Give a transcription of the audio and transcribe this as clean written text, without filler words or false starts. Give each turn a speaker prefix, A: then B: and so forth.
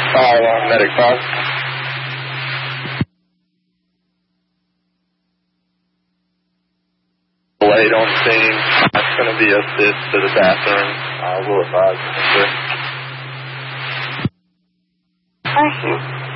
A: Medic 5. Delayed on scene. That's going to be assist to the bathroom. We'll advise you.
B: Thank you.